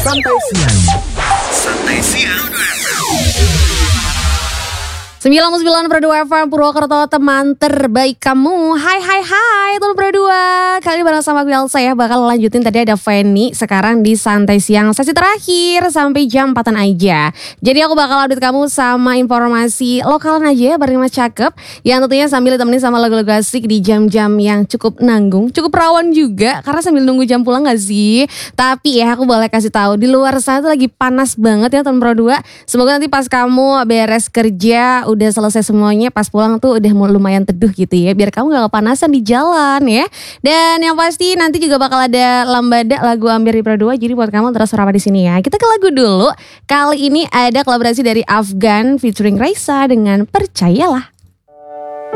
Santai Siang. Santai Siang. 99,2 FM Purwokerto, teman terbaik kamu. Hai teman berdua. Kali ini bareng sama gue Elsa ya. Bakal lanjutin tadi ada Fanny. Sekarang di Santai Siang sesi terakhir sampai jam 4-an aja. Jadi aku bakal update kamu sama informasi lokalan aja ya bareng Mas Cakep. Yang tentunya sambil ditemenin sama lagu-lagu asik di jam-jam yang cukup nanggung, cukup rawan juga. Karena sambil nunggu jam pulang gak sih? Tapi ya aku boleh kasih tahu di luar sana tuh lagi panas banget ya teman berdua. Semoga nanti pas kamu beres kerja udah selesai semuanya, pas pulang tuh udah lumayan teduh gitu ya, biar kamu gak kepanasan di jalan ya. Dan yang pasti nanti juga bakal ada Lambada lagu Amir di Pro 2, jadi buat kamu terus sarapan di sini ya. Kita ke lagu dulu. Kali ini ada kolaborasi dari Afgan featuring Raisa dengan Percayalah.